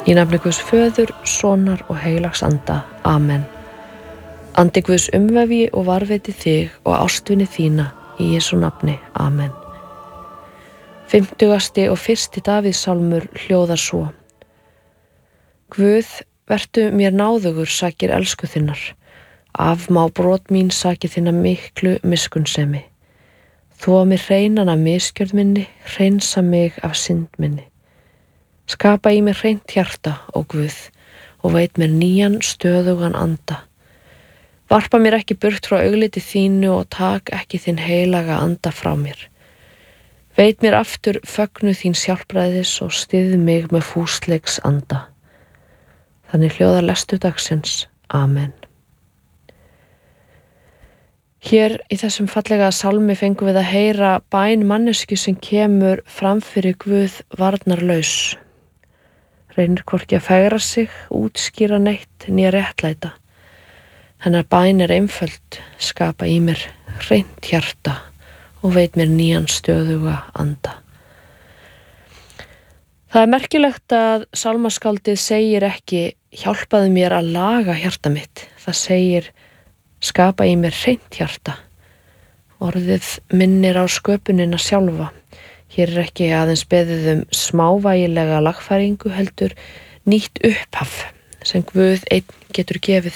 Í nafni Guðs föður, sonar og heilags anda. Amen. Andi Guðs umvefi og varveiti þig og ástvinni þína í Jesú nafni. Amen. 50. og 1. Davíðssálmur hljóðar svo. Guð, vertu mér náðugur sakir elsku þinnar, afmá brot mín sakir þinna miklu miskunnsemi. Þvo mig hreinan af misgjörð minni, hreinsa mig af synd minni. Skapa í mér hreint hjarta, ó Guð, og veit mér nýjan stöðugan anda. Varpa mér ekki burt frá augliti þínu og tak ekki þinn heilaga anda frá mér. Veit mér aftur fögnu þín sjálfbræðis og styð mig með fúsleiks anda. Þannig hljóðar lestur dagsins. Amen. Hér í þessum fallega sálmi fengum við að heyra bæn manneskju sem kemur fram fyrir Guð varnarlaus. Reynir hvorki að fegra sig, útskýra neitt, né réttlæta. Hennar bæn einföld, skapa í mér hreint hjarta og veit mér nýjan stöðuga anda. Það merkilegt að sálmaskáldið segir ekki hjálpaðu mér að laga hjarta mitt. Það segir skapa í mér hreint hjarta. Orðið minnir á sköpunina sjálfa. Hér ekki aðeins beðið smávægilega lagfæringu heldur nýtt upphaf sem Guð einn getur gefið.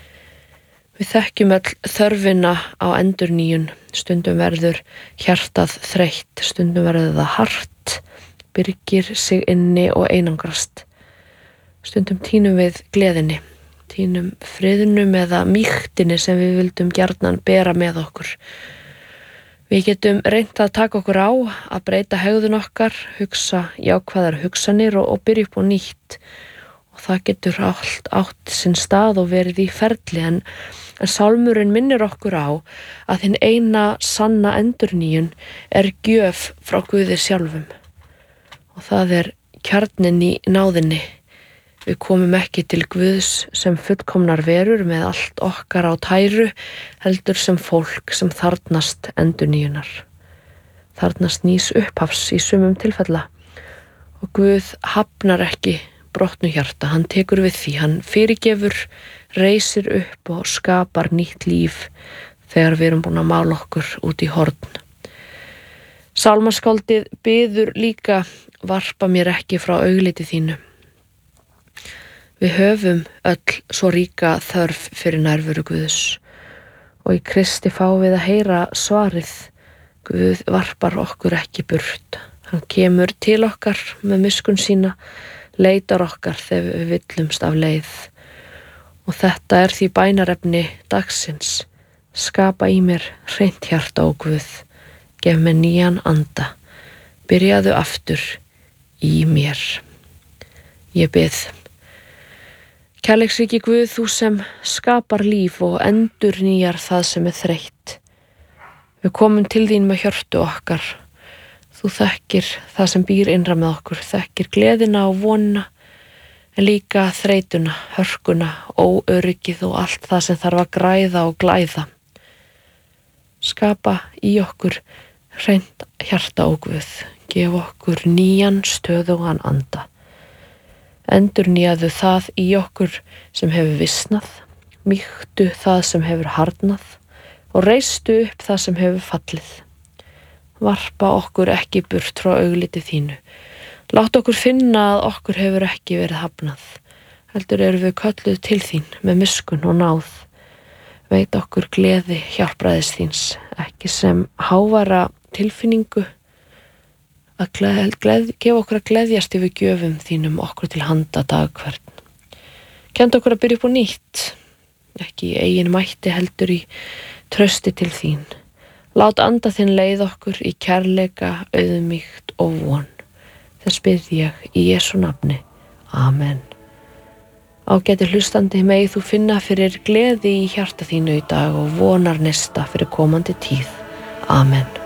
Við þekkjum öll þörfina á endurnýjun. Stundum verður hjartað þreytt, stundum verður það hart, byrgir sig inni og einangrast. Stundum tínum við gleðinni, tínum friðnum eða mýktinni sem við vildum gjarnan bera með okkur. Við getum reynt að taka okkur á, að breyta hegðun okkar, hugsa jákvæðar hugsanir og byrja upp á nýtt. Og það getur allt átt sinn stað og verið í ferli en sálmurinn minnir okkur á að hinn eina sanna endurnýjun gjöf frá Guði sjálfum. Og það kjarninn í náðinni. Við komum ekki til Guðs sem fullkomnar verur með allt okkar á tæru, heldur sem fólk sem þarfnast endurnýjunar. Þarfnast nýs upphafs í sumum tilfella. Og Guð hafnar ekki brotnu hjarta, hann tekur við því, hann fyrirgefur, reisir upp og skapar nýtt líf þegar við erum búin að mála okkur út í horn. Sálmaskáldið biður líka varpa mér ekki frá augliti þínu. Við höfum öll svo ríka þörf fyrir nærveru Guðs og í Kristi fáum við að heyra svarið. Guð varpar okkur ekki burt. Hann kemur til okkar með miskunn sína, leitar okkar þegar við villumst af leið. Og þetta því bænarefni dagsins. Skapa í mér hreint hjarta, ó Guð. Gef mér nýjan anda. Byrjaðu aftur í mér. Ég bið. Kærleiksríki Guð, þú sem skapar líf og endurnýjar það sem þreytt. Við komum til þín með hjörtu okkar. Þú þekkir það sem býr innra með okkur, þekkir gleðina og vonina, en líka þreytuna, hörkuna, óöryggið og allt það sem þarf að græða og glæða. Skapa í okkur hreint hjarta, ó Guð, gef okkur nýjan stöðugan anda. Endurnýjaðu það í okkur sem hefur visnað, mýktu það sem hefur harðnað og reistu upp það sem hefur fallið. Varpa okkur ekki burt frá augliti þínu. Lát okkur finna að okkur hefur ekki verið hafnað. Heldur erum við kölluð til þín með miskunn og náð. Veit okkur gleði hjálpræðis þíns, ekki sem hávara tilfinningu, að gefa okkur að gleðjast yfir gjöfum þínum okkur til handa dag hvern. Kendu okkur að byrja upp á nýtt, ekki í eigin mætti heldur í trausti til þín. Lát anda þinn leið okkur í kærleika, auðmýkt og von. Þess bið ég í Jesú nafni. Amen. Ágæti hlustandi, megi þú finna fyrir gleði í hjarta þínu í dag og vonar nesta fyrir komandi tíð. Amen.